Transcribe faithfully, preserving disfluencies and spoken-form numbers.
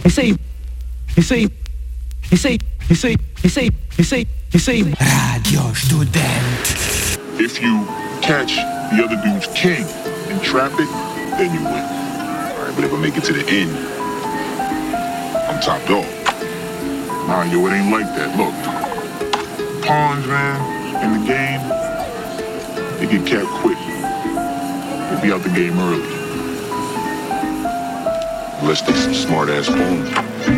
you say, you say, you say, you say, you say, you say, you say. Radio Student. If you catch the other dude's king and trap it, then you win. All right, but if I make it to the end, I'm top dog. Nah, yo, it ain't like that. Look, pawns, man, in the game, they get capped quick. They be out the game early. Unless they some smart-ass pawns.